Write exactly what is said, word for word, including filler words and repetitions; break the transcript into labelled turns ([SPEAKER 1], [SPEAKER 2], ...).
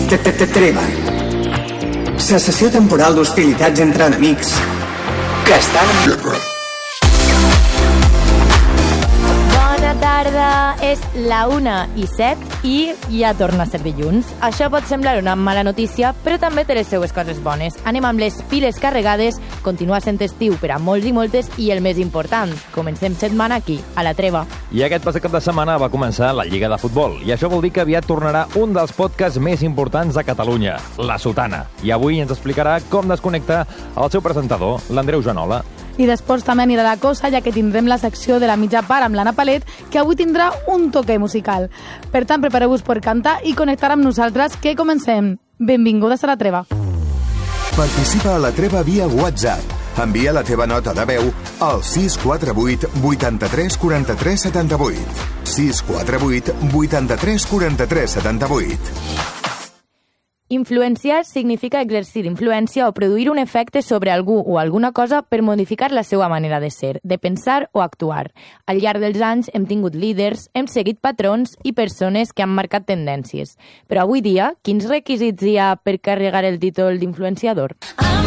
[SPEAKER 1] Treva. Cessació temporal d'hostilitats entre enemics que estan en guerra.
[SPEAKER 2] Bona tarda, és la una i set i ja torna a ser dilluns. Això pot semblar una mala notícia, però també té les seues coses bones. Anem amb les piles carregades, continua sent estiu per a molts i moltes i el més important, comencem setmana aquí, a La Treva.
[SPEAKER 3] I aquest passat cap de setmana va començar la Lliga de Futbol, i això vol dir que aviat tornarà un dels podcasts més importants de Catalunya, La Sotana. I avui ens explicarà com desconnecta el seu presentador, l'Andreu Joanola.
[SPEAKER 4] I d'esports també anirà la cosa, ja que tindrem la secció de la mitja part amb l'Anna Palet, que avui tindrà un toque musical. Per tant, prepareu-vos per cantar i connectar amb nosaltres, que comencem. Benvingudes a La Treva.
[SPEAKER 5] Participa a La Treva via WhatsApp. Envia la teva nota de veu al sis quatre vuit vuitanta-tres quaranta-tres setanta-vuit. sis quatre vuit vuitanta-tres quaranta-tres setanta-vuit.
[SPEAKER 2] Influenciar significa exercir influència o produir un efecte sobre algú o alguna cosa per modificar la seva manera de ser, de pensar o actuar. Al llarg dels anys hem tingut líders, hem seguit patrons i persones que han marcat tendències. Però avui dia, quins requisits hi ha per carregar el títol d'influenciador?